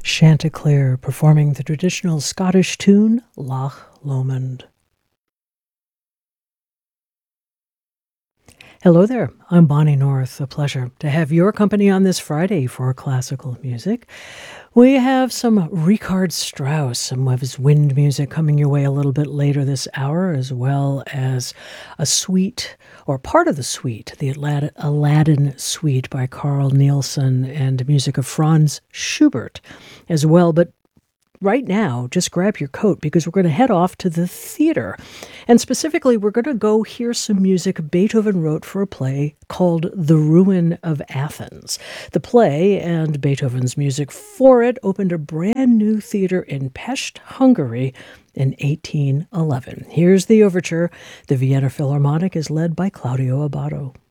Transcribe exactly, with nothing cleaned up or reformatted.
Chanticleer performing the traditional Scottish tune Loch Lomond. Hello there, I'm Bonnie North. A pleasure to have your company on this Friday for classical music. We have some Richard Strauss, some of his wind music coming your way a little bit later this hour, as well as a suite, or part of the suite, the Alad- Aladdin Suite by Carl Nielsen, and music of Franz Schubert as well. But right now, just grab your coat because we're going to head off to the theater. And specifically, we're going to go hear some music Beethoven wrote for a play called The Ruin of Athens. The play and Beethoven's music for it opened a brand new theater in Pest, Hungary in eighteen eleven. Here's the overture. The Vienna Philharmonic is led by Claudio Abbado.